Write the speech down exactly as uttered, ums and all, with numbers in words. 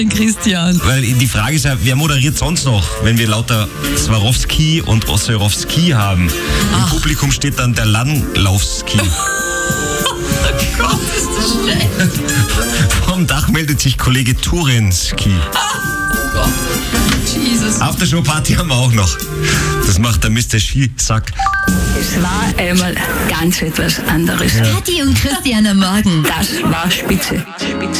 Christian. Weil die Frage ist ja, wer moderiert sonst noch, wenn wir lauter Swarovski und Osserovski haben? Im Ach. Publikum steht dann der Landlaufski. Oh Gott, ist das schlecht. Vom Dach meldet sich Kollege Turinski. Oh Gott, Jesus. Aftershow-Party haben wir auch noch. Das macht der Mister Skisack. Es war einmal ganz etwas anderes. Kathi und Christian am Morgen. Das war spitze. Spitze.